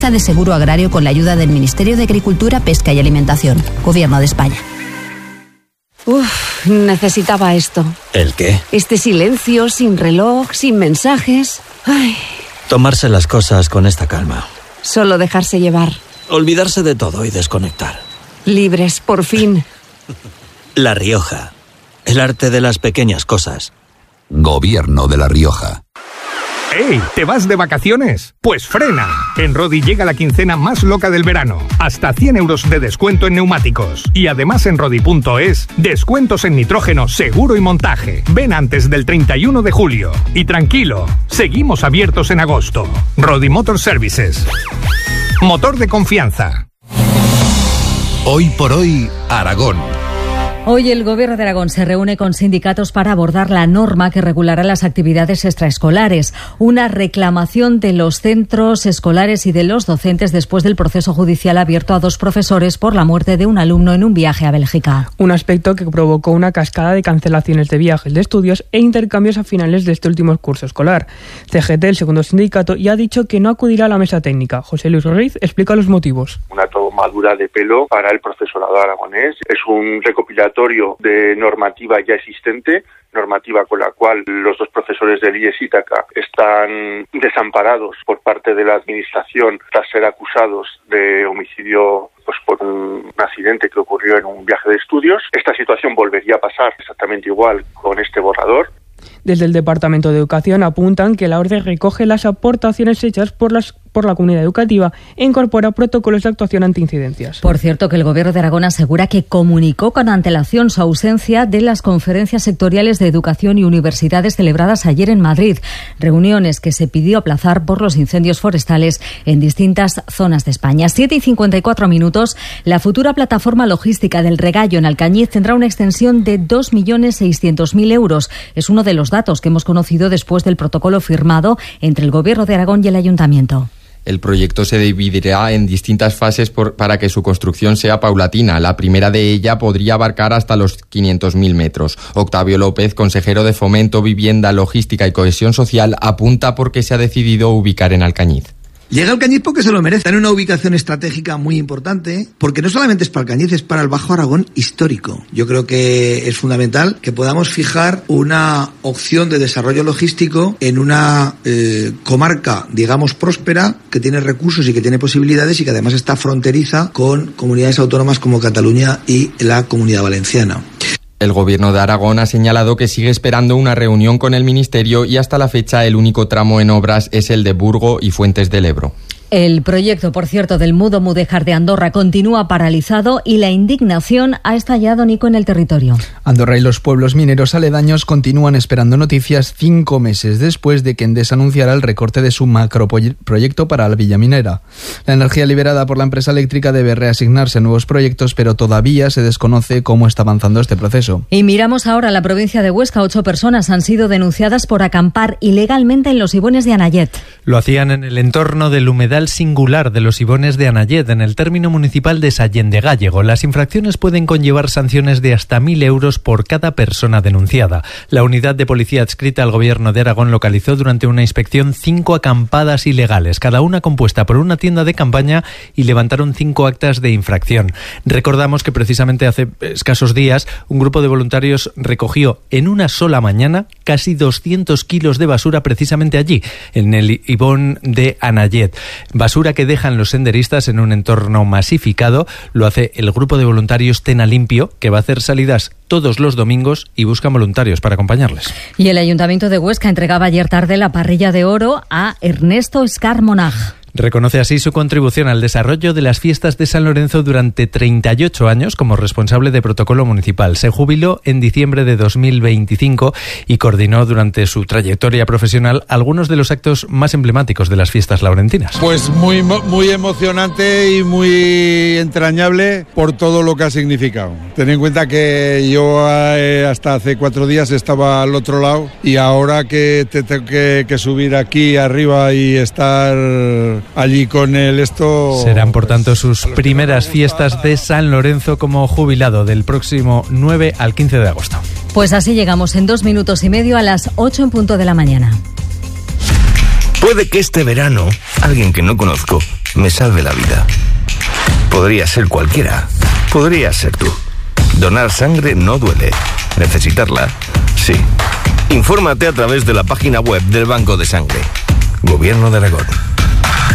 de seguro agrario con la ayuda del Ministerio de Agricultura, Pesca y Alimentación. Gobierno de España. Necesitaba esto. ¿El qué? Este silencio, sin reloj, sin mensajes. Tomarse las cosas con esta calma. Solo dejarse llevar. Olvidarse de todo y desconectar. Libres, por fin. La Rioja. El arte de las pequeñas cosas. Gobierno de La Rioja. ¡Ey! ¿Te vas de vacaciones? Pues frena. En Rodi llega la quincena más loca del verano. Hasta 100 euros de descuento en neumáticos. Y además en Rodi.es, descuentos en nitrógeno, seguro y montaje. Ven antes del 31 de julio. Y tranquilo, seguimos abiertos en agosto. Rodi Motor Services. Motor de confianza. Hoy por hoy, Aragón. Hoy el Gobierno de Aragón se reúne con sindicatos para abordar la norma que regulará las actividades extraescolares. Una reclamación de los centros escolares y de los docentes después del proceso judicial abierto a 2 profesores por la muerte de un alumno en un viaje a Bélgica. Un aspecto que provocó una cascada de cancelaciones de viajes de estudios e intercambios a finales de este último curso escolar. CGT, el segundo sindicato, ya ha dicho que no acudirá a la mesa técnica. José Luis Ruiz explica los motivos. Una tomadura de pelo para el profesorado aragonés. Es un recopilatorio de normativa ya existente, normativa con la cual los 2 profesores del IES Ítaca están desamparados por parte de la administración tras ser acusados de homicidio por un accidente que ocurrió en un viaje de estudios. Esta situación volvería a pasar exactamente igual con este borrador. Desde el Departamento de Educación apuntan que la orden recoge las aportaciones hechas por la comunidad educativa e incorpora protocolos de actuación ante incidencias. Por cierto, que el Gobierno de Aragón asegura que comunicó con antelación su ausencia de las conferencias sectoriales de educación y universidades celebradas ayer en Madrid, reuniones que se pidió aplazar por los incendios forestales en distintas zonas de España. 7:54 minutos. La futura plataforma logística del Regallo en Alcañiz tendrá una extensión de 2.600.000 euros. Es uno de los datos que hemos conocido después del protocolo firmado entre el Gobierno de Aragón y el Ayuntamiento. El proyecto se dividirá en distintas fases para que su construcción sea paulatina. La primera de ella podría abarcar hasta los 500.000 metros. Octavio López, consejero de Fomento, Vivienda, Logística y Cohesión Social, apunta por qué se ha decidido ubicar en Alcañiz. Llega Alcañiz porque se lo merece. Está en una ubicación estratégica muy importante, porque no solamente es para Alcañiz, es para el Bajo Aragón histórico. Yo creo que es fundamental que podamos fijar una opción de desarrollo logístico en una comarca, digamos, próspera, que tiene recursos y que tiene posibilidades y que además está fronteriza con comunidades autónomas como Cataluña y la Comunidad Valenciana. El Gobierno de Aragón ha señalado que sigue esperando una reunión con el Ministerio y hasta la fecha el único tramo en obras es el de Burgo y Fuentes del Ebro. El proyecto, por cierto, del Mudo Mudéjar de Andorra continúa paralizado y la indignación ha estallado, Nico, en el territorio. Andorra y los pueblos mineros aledaños continúan esperando noticias 5 meses después de que Endesa anunciara el recorte de su macroproyecto para la villa minera. La energía liberada por la empresa eléctrica debe reasignarse a nuevos proyectos, pero todavía se desconoce cómo está avanzando este proceso. Y miramos ahora a la provincia de Huesca. 8 personas han sido denunciadas por acampar ilegalmente en los ibones de Anayet. Lo hacían en el entorno del humedal singular de los ibones de Anayet, en el término municipal de Sallén de Gállego. Las infracciones pueden conllevar sanciones de hasta 1.000 euros por cada persona denunciada. La unidad de policía adscrita al Gobierno de Aragón localizó durante una inspección 5 acampadas ilegales, cada una compuesta por una tienda de campaña, y levantaron 5 actas de infracción. Recordamos que precisamente hace escasos días un grupo de voluntarios recogió en una sola mañana casi 200 kilos de basura precisamente allí, en el ibón de Anayet. Basura que dejan los senderistas en un entorno masificado. Lo hace el grupo de voluntarios Tena Limpio, que va a hacer salidas todos los domingos y buscan voluntarios para acompañarles. Y el Ayuntamiento de Huesca entregaba ayer tarde la parrilla de oro a Ernesto Escar Monag. Reconoce así su contribución al desarrollo de las fiestas de San Lorenzo durante 38 años como responsable de protocolo municipal. Se jubiló en diciembre de 2025 y coordinó durante su trayectoria profesional algunos de los actos más emblemáticos de las fiestas laurentinas. Pues muy emocionante y muy entrañable por todo lo que ha significado. Ten en cuenta que yo hasta hace 4 días estaba al otro lado y ahora que tengo que subir aquí arriba y estar allí con él, esto... Serán, por tanto, sus primeras fiestas de San Lorenzo como jubilado del próximo 9 al 15 de agosto. Pues así llegamos en 2 minutos y medio a las 8 en punto de la mañana. Puede que este verano alguien que no conozco me salve la vida. Podría ser cualquiera. Podría ser tú. Donar sangre no duele. Necesitarla, sí. Infórmate a través de la página web del Banco de Sangre. Gobierno de Aragón.